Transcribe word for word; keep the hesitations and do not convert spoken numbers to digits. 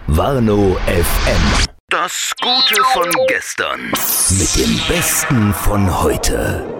Warnow F M. Das Gute von gestern. Mit dem Besten von heute.